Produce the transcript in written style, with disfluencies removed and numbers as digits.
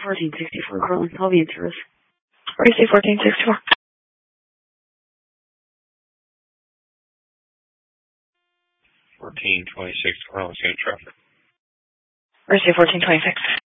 1464 Cortland. I'll be in service. RC 1464. Traffic. RC 1426.